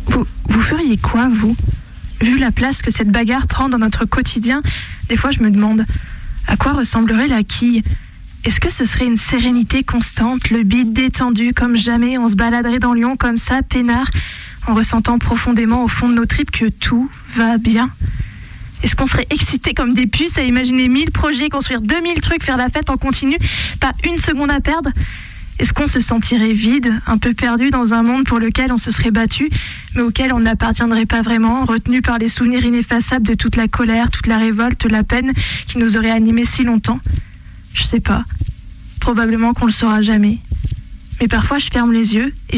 Vous feriez quoi, vous ? Vu la place que cette bagarre prend dans notre quotidien, des fois je me demande à quoi ressemblerait la quille. Est-ce que ce serait une sérénité constante, le bide détendu comme jamais, on se baladerait dans Lyon comme ça, peinard, en ressentant profondément au fond de nos tripes que tout va bien ? Est-ce qu'on serait excités comme des puces à imaginer 1000 projets, construire 2000 trucs, faire la fête en continu, pas une seconde à perdre ? Est-ce qu'on se sentirait vide, un peu perdu dans un monde pour lequel on se serait battu, mais auquel on n'appartiendrait pas vraiment, retenu par les souvenirs ineffaçables de toute la colère, toute la révolte, la peine qui nous aurait animés si longtemps ? Je sais pas. Probablement qu'on le saura jamais. Mais parfois je ferme les yeux et